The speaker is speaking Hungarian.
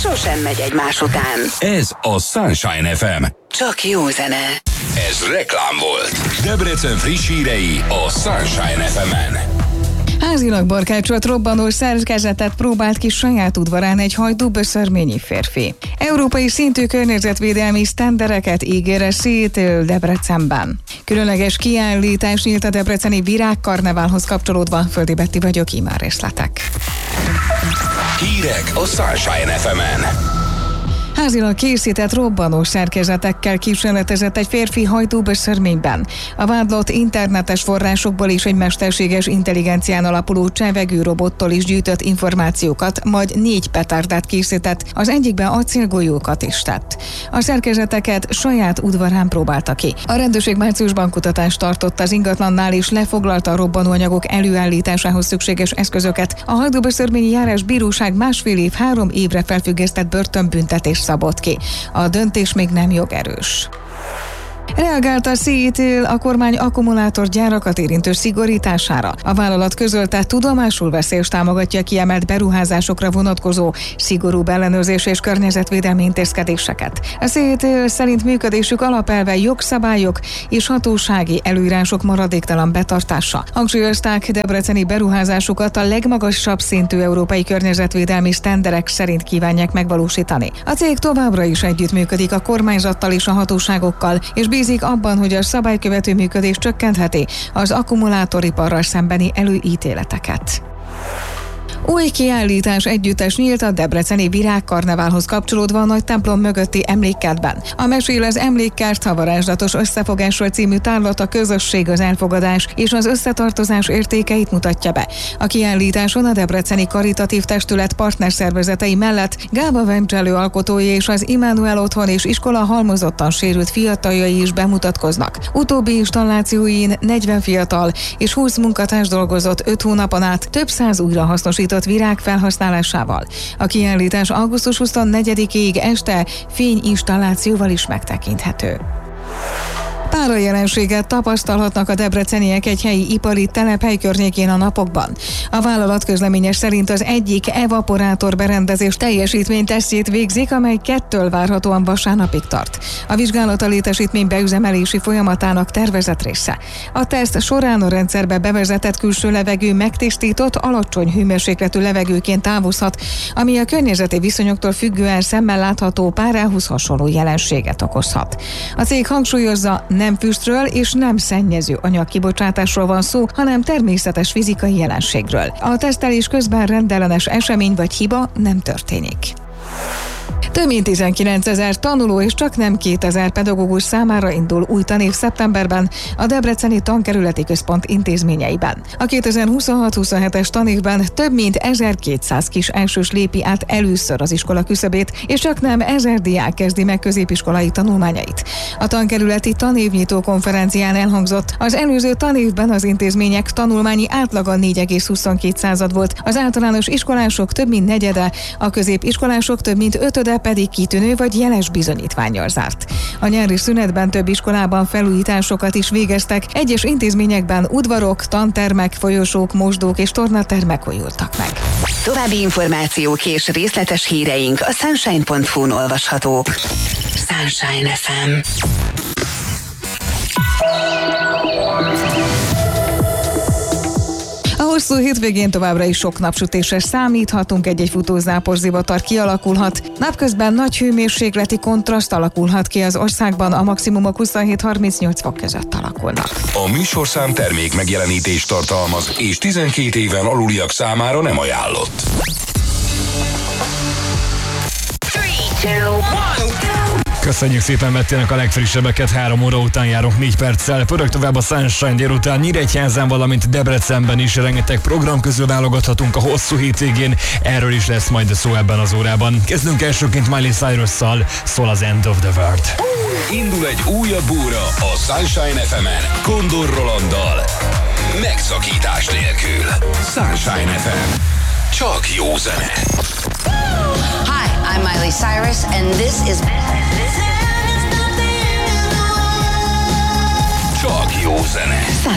sosem megy egymás után. Ez a Sunshine FM. Csak jó zene. Ez reklám volt. Debrecen friss hírei a Sunshine FM-en. Házilag barkácsolt robbanó szerkezetet próbált ki saját udvarán egy hajdúböszörményi férfi. Európai szintű környezetvédelmi sztendereket ígér a Seattle Debrecenben. Különleges kiállítás nyílt a debreceni virágkarneválhoz kapcsolódva. Földi Betti vagyok, íme a részletek. Hírek a Sunshine FM-en. Házilag készített robbanó szerkezetekkel kísérletezett egy férfi hajdúböszörményben. A vádlott internetes forrásokból is egy mesterséges intelligencián alapuló csevegőrobottól is gyűjtött információkat, majd 4 petárdát készített, az egyikben acélgolyókat is tett. A szerkezeteket saját udvarán próbálta ki. A rendőrség márciusban kutatást tartott az ingatlannál és lefoglalta a robbanóanyagok előállításához szükséges eszközöket. A hajdúböszörményi járás bíróság 1,5 év 3 évre felfüggesztett börtönbüntetés szabott ki. A döntés még nem jogerős. Reagált a Seattle a kormány akkumulátorgyárakat érintő szigorítására. A vállalat közölte, tudomásul veszi és támogatja a kiemelt beruházásokra vonatkozó szigorúbb ellenőrzés és környezetvédelmi intézkedéseket. A Seattle szerint működésük alapelve jogszabályok és hatósági előírások maradéktalan betartása. Hangsúlyozták, debreceni beruházásukat a legmagasabb szintű európai környezetvédelmi sztenderek szerint kívánják megvalósítani. A cég továbbra is együttműködik a kormányzattal és a hatóságokkal, és bízik abban, hogy a szabálykövető működés csökkentheti az akkumulátoriparral szembeni előítéleteket. Új kiállítás együttes nyílt a debreceni virágkarneválhoz kapcsolódva a nagy templom mögötti emlékkertben. A Mesél az emlékkert, a varázslatos összefogásról című tárlat a közösség, az elfogadás és az összetartozás értékeit mutatja be. A kiállításon a debreceni karitatív testület partnerszervezetei mellett Gába Vencselő alkotói és az Immanuel Otthon és Iskola halmozottan sérült fiataljai is bemutatkoznak. Utóbbi installációin 40 fiatal és 20 munkatárs dolgozott 5 hónapon át több száz újrahasznosított virág felhasználásával. A kiállítás augusztus 24-ig este fényinstallációval is megtekinthető. Párajelenséget tapasztalhatnak a debreceniek egy helyi ipari telephely környékén a napokban. A vállalat közleménye szerint az egyik evaporátor berendezés teljesítménytesztjét végzik, amely 2-től várhatóan vasárnapig tart. A vizsgálat a létesítmény beüzemelési folyamatának tervezett része. A teszt során a rendszerbe bevezetett külső levegő megtisztított, alacsony hőmérsékletű levegőként távozhat, ami a környezeti viszonyoktól függően szemmel látható párához hasonló jelenséget okozhat. A cég hangsúlyozza, nem füstről és nem szennyező anyagkibocsátásról van szó, hanem természetes fizikai jelenségről. A tesztelés közben rendellenes esemény vagy hiba nem történik. Több mint 19 000 tanuló és csaknem 2000 pedagógus számára indul új tanév szeptemberben a Debreceni Tankerületi Központ intézményeiben. A 2026-27-es tanévben több mint 1200 kis elsős lépi át először az iskola küszöbét, és csaknem 1000 diák kezdi meg középiskolai tanulmányait. A tankerületi tanévnyitó konferencián elhangzott, az előző tanévben az intézmények tanulmányi átlaga 4,22 volt, az általános iskolások több mint negyede, a középiskolások több mint ötöde pedig kitűnő vagy jeles bizonyítvánnyal zárt. A nyári szünetben több iskolában felújításokat is végeztek, egyes intézményekben udvarok, tantermek, folyosók, mosdók és tornatermek újultak meg. További információk és részletes híreink a sunshine.hu-n olvashatók. Sunshine FM. A hosszú hétvégén továbbra is sok napsütésre számíthatunk, egy-egy futózápor zivatar kialakulhat. Napközben nagy hőmérsékleti kontraszt alakulhat ki az országban, a maximumok 27-38 fok között alakulnak. A műsorszám termék megjelenítést tartalmaz, és 12 éven aluliak számára nem ajánlott. 3, 2, 1, Köszönjük szépen Bettének a legfrissebbeket, 3 óra után járunk 4 perccel. Pörög tovább a Sunshine délután Nyíregyházán, valamint Debrecenben is rengeteg program közül válogathatunk a hosszú hétvégén. Erről is lesz majd szó ebben az órában. Kezdünk elsőként Miley Cyrus-szal, szól az End of the World. Indul egy újabb óra a Sunshine FM-en, Kondor Rolanddal. Megszakítás nélkül. Sunshine FM. Csak jó zene. Hi, I'm Miley Cyrus, and this is... Csak jó zene.